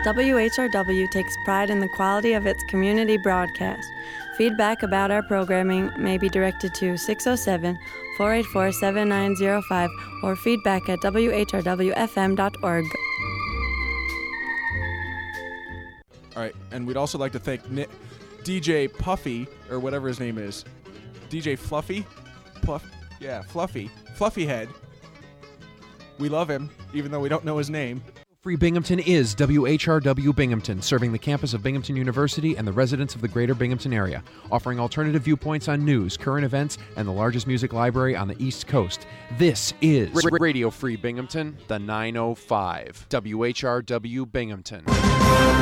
WHRW takes pride in the quality of its community broadcast. Feedback about our programming may be directed to 607-484-7905 or feedback at whrwfm.org. All right, and we'd also like to thank DJ Puffy, or whatever his name is. DJ Fluffy? Fluffy Head. We love him, even though we don't know his name. Free Binghamton is WHRW Binghamton, serving the campus of Binghamton University and the residents of the greater Binghamton area, offering alternative viewpoints on news, current events, and the largest music library on the East Coast. This is Radio Free Binghamton, the 905, WHRW Binghamton.